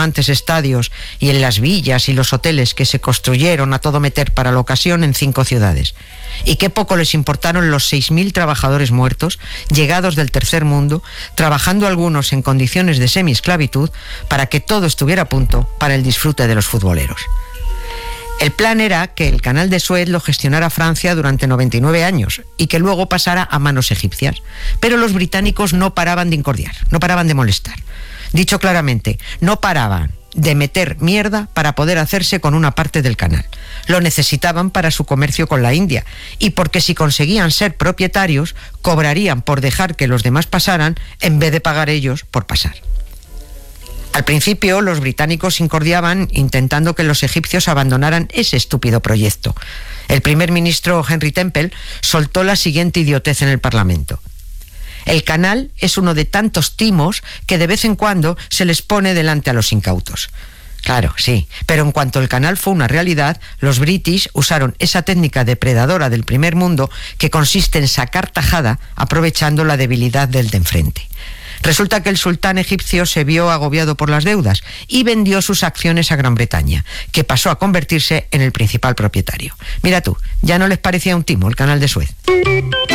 extravagantes estadios y en las villas y los hoteles que se construyeron a todo meter para la ocasión en 5 ciudades. Y qué poco les importaron los 6.000 trabajadores muertos, llegados del tercer mundo, trabajando algunos en condiciones de semiesclavitud, para que todo estuviera a punto para el disfrute de los futboleros. El plan era que el canal de Suez lo gestionara Francia durante 99 años y que luego pasara a manos egipcias. Pero los británicos no paraban de incordiar, no paraban de molestar. Dicho claramente, no paraban de meter mierda para poder hacerse con una parte del canal. Lo necesitaban para su comercio con la India y porque si conseguían ser propietarios, cobrarían por dejar que los demás pasaran en vez de pagar ellos por pasar. Al principio, los británicos incordiaban intentando que los egipcios abandonaran ese estúpido proyecto. El primer ministro Henry Temple soltó la siguiente idiotez en el Parlamento. El canal es uno de tantos timos que de vez en cuando se les pone delante a los incautos. Claro, sí, pero en cuanto el canal fue una realidad, los british usaron esa técnica depredadora del primer mundo que consiste en sacar tajada aprovechando la debilidad del de enfrente. Resulta que el sultán egipcio se vio agobiado por las deudas y vendió sus acciones a Gran Bretaña, que pasó a convertirse en el principal propietario. Mira tú, ya no les parecía un timo el canal de Suez.